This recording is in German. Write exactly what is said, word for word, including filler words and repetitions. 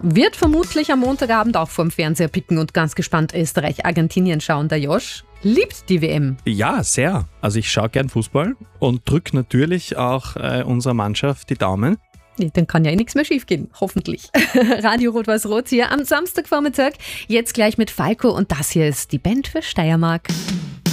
wird vermutlich am Montagabend auch vorm Fernseher picken und ganz gespannt Österreich-Argentinien schauen. Der Josh liebt die W M. Ja, sehr. Also ich schaue gern Fußball und drücke natürlich auch äh, unserer Mannschaft die Daumen. Nee, dann kann ja eh nichts mehr schiefgehen, hoffentlich. Radio Rot-Weiß-Rot hier am Samstagvormittag. Jetzt gleich mit Falco und das hier ist die Band für Steiermark.